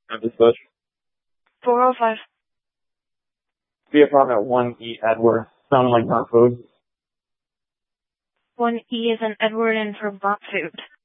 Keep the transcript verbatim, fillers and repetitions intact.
Memphis Bush. four oh five. The apartment one E Edward. Sounding like burnt food. one E is an Edward in for burnt food.